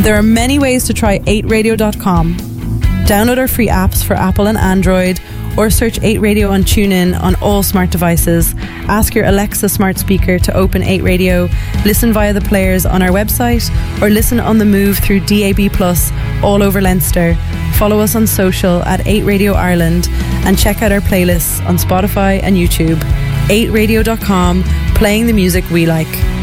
There are many ways to try 8radio.com. Download our free apps for Apple and Android, or search 8Radio on TuneIn on all smart devices. Ask your Alexa smart speaker to open 8Radio, listen via the players on our website, or listen on the move through DAB+ all over Leinster. Follow us on social at 8Radio Ireland, and check out our playlists on Spotify and YouTube. 8radio.com, playing the music we like.